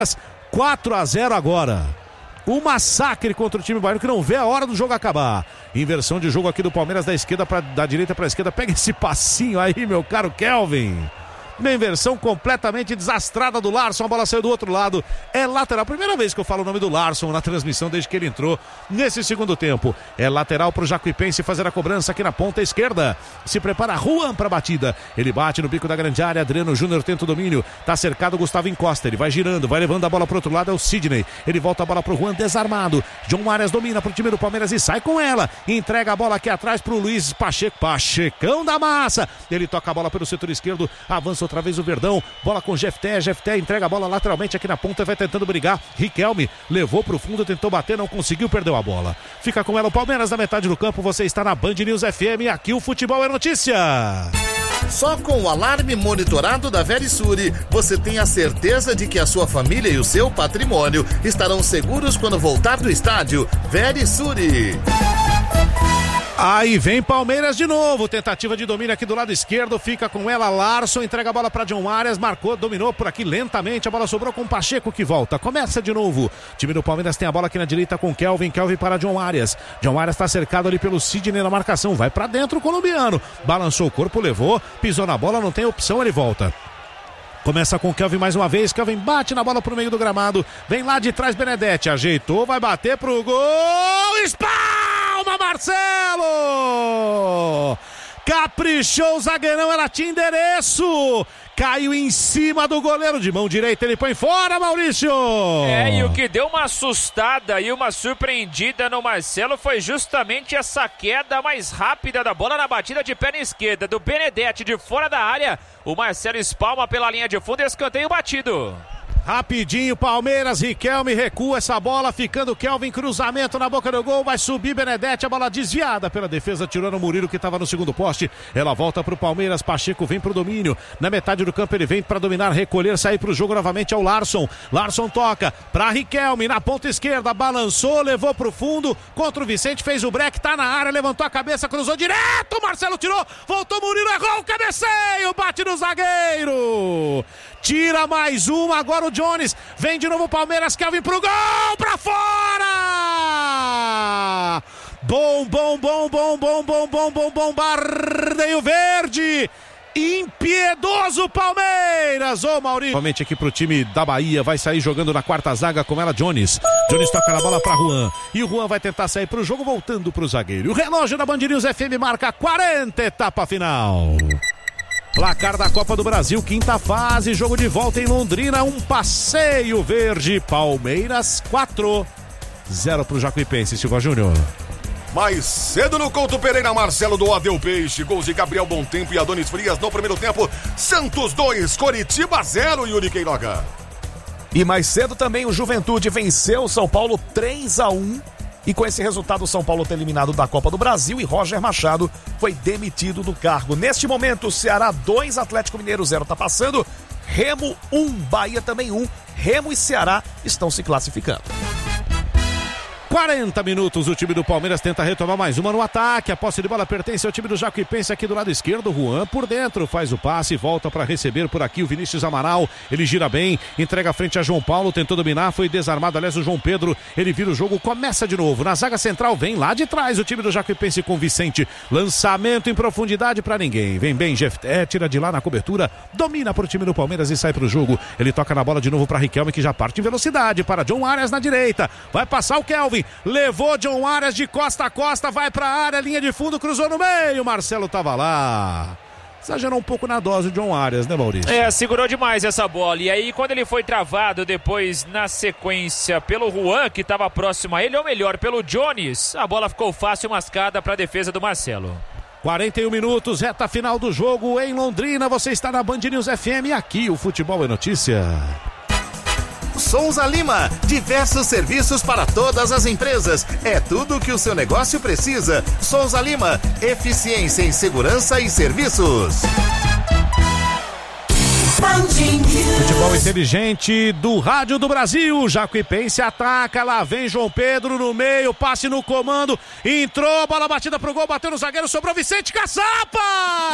4-0 agora. O massacre contra o time baiano que não vê a hora do jogo acabar. Inversão de jogo aqui do Palmeiras da direita para a esquerda. Pega esse passinho aí, meu caro Kelvin. Uma inversão completamente desastrada do Larson. A bola saiu do outro lado. É lateral. Primeira vez que eu falo o nome do Larson na transmissão desde que ele entrou nesse segundo tempo. É lateral para o Jacuipense fazer a cobrança aqui na ponta esquerda. Se prepara Juan para a batida. Ele bate no bico da grande área. Adriano Júnior tenta o domínio. Tá cercado Gustavo Encosta. Ele vai girando, vai levando a bola para o outro lado. É o Sidney. Ele volta a bola para o Juan desarmado. John Arias domina para o time do Palmeiras e sai com ela. Entrega a bola aqui atrás para o Luiz Pacheco. Pachecão da massa. Ele toca a bola pelo setor esquerdo. Avança outra vez o Verdão, bola com Jefté entrega a bola lateralmente aqui na ponta, vai tentando brigar, Riquelme levou pro fundo, tentou bater, não conseguiu, perdeu a bola, fica com ela o Palmeiras na metade do campo. Você está na Band News FM, aqui o futebol é notícia. Só com o alarme monitorado da Verisure, você tem a certeza de que a sua família e o seu patrimônio estarão seguros quando voltar do estádio. Verisure. Aí vem Palmeiras de novo, tentativa de domínio aqui do lado esquerdo, fica com ela Larson, entrega a bola para John Arias, marcou, dominou por aqui lentamente, a bola sobrou com o Pacheco que volta, começa de novo, o time do Palmeiras tem a bola aqui na direita com Kelvin para John Arias está cercado ali pelo Sidney na marcação, vai para dentro o colombiano, balançou o corpo, levou, pisou na bola, não tem opção, ele volta. Começa com o Kelvin mais uma vez, Kelvin bate na bola pro meio do gramado, vem lá de trás Benedetti, ajeitou, vai bater pro gol, espalma Marcelo! Caprichou o zagueirão, ela tinha endereço, caiu em cima do goleiro de mão direita, ele põe fora, Maurício! E o que deu uma assustada e uma surpreendida no Marcelo foi justamente essa queda mais rápida da bola na batida de perna esquerda do Benedetti de fora da área. O Marcelo espalma pela linha de fundo e escanteio batido. Rapidinho, Palmeiras, Riquelme recua essa bola, ficando Kelvin, cruzamento na boca do gol, vai subir Benedetti, a bola desviada pela defesa, tirando o Murilo que estava no segundo poste, ela volta pro Palmeiras, Pacheco vem pro domínio, na metade do campo ele vem para dominar, recolher, sair pro jogo novamente ao Larson toca pra Riquelme, na ponta esquerda, balançou, levou pro fundo, contra o Vicente, fez o break, tá na área, levantou a cabeça, cruzou direto, Marcelo tirou, voltou Murilo, errou o cabeceio, bate no zagueiro, tira mais uma, agora o Jones, vem de novo o Palmeiras, Kelvin pro gol, pra fora! Bombardeio verde, impiedoso Palmeiras, ô Maurício. Novamente aqui pro time da Bahia, vai sair jogando na quarta zaga com ela Jones toca na bola pra Juan, e o Juan vai tentar sair pro jogo, voltando pro zagueiro. O relógio da Band News FM marca 40, etapa final. Placar da Copa do Brasil, quinta fase, jogo de volta em Londrina, um passeio verde, Palmeiras 4-0 pro Jacuipense, Silva Júnior. Mais cedo no Couto Pereira, Marcelo do Adel Peixe, gols de Gabriel Bontempo e Adonis Frias no primeiro tempo, Santos 2, Coritiba 0, Yuri Queiroga. E mais cedo também o Juventude venceu o São Paulo 3-1. E com esse resultado, o São Paulo está eliminado da Copa do Brasil e Roger Machado foi demitido do cargo. Neste momento, Ceará 2, Atlético Mineiro 0 está passando. Remo 1, Bahia também 1. Remo e Ceará estão se classificando. 40 minutos, o time do Palmeiras tenta retomar mais uma no ataque, a posse de bola pertence ao time do Jacuipense aqui do lado esquerdo, Juan por dentro, faz o passe, volta para receber por aqui o Vinícius Amaral, ele gira bem, entrega a frente a João Paulo, tentou dominar, foi desarmado, aliás o João Pedro, ele vira o jogo, começa de novo, na zaga central, vem lá de trás o time do Jacuipense com Vicente, lançamento em profundidade para ninguém, vem bem, Jefté, tira de lá na cobertura, domina pro time do Palmeiras e sai pro jogo, ele toca na bola de novo para Riquelme que já parte em velocidade, para John Arias na direita, vai passar o Kelvin, levou John Arias de costa a costa, vai pra área, linha de fundo, cruzou no meio, Marcelo tava lá. Exagerou um pouco na dose o John Arias, né, Maurício? Segurou demais essa bola. E aí, quando ele foi travado depois, na sequência, pelo Juan, que estava próximo a ele, ou melhor, pelo Jones, a bola ficou fácil mascada para a defesa do Marcelo. 41 minutos, reta final do jogo em Londrina. Você está na Band News FM e aqui o Futebol é Notícia. Souza Lima, diversos serviços para todas as empresas. É tudo o que o seu negócio precisa. Souza Lima, eficiência em segurança e serviços. Futebol inteligente do Rádio do Brasil. Jacuipense ataca, lá vem João Pedro no meio, passe no comando, entrou, bola batida pro gol, bateu no zagueiro, sobrou Vicente Caçapa!